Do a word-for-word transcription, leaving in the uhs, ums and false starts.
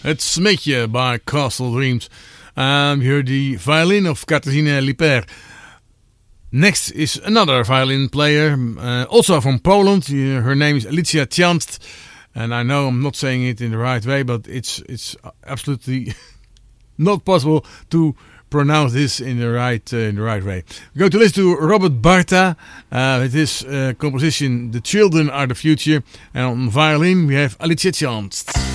Het Smetje by Castle Dreams. Um, you heard the violin of Katarzyna Liper. Next is another violin player, uh, also from Poland. Uh, her name is Alicja Tjanst. And I know I'm not saying it in the right way, but it's it's absolutely not possible to pronounce this in the right uh, in the right way. We're going to listen to Robert Barta uh, with his uh, composition "The Children Are the Future," and on violin we have Alicja Tjanst.